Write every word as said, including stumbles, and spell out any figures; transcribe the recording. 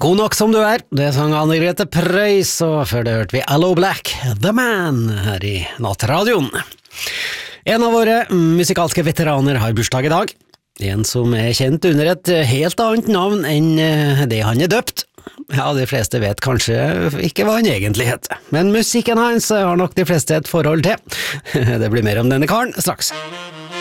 God nok som du er, det sang Anne-Grete Preus, og før det hørte vi Allo Black, The Man, her i Nattradioen. En av våre musikalske veteraner har bursdag i dag, en som er kjent under et helt annet navn enn det han er døpt. Ja, de fleste vet kanskje ikke hva han egentlig heter, men musikken hans har nok de fleste et forhold til. Det blir mer om denne karen straks.